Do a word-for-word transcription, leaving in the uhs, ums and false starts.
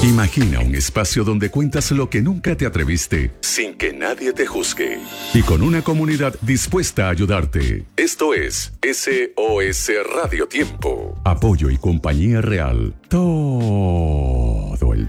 Imagina un espacio donde cuentas lo que nunca te atreviste, sin que nadie te juzgue. Y con una comunidad dispuesta a ayudarte. Esto es S O S Radio Tiempo. Apoyo y compañía real. Todo el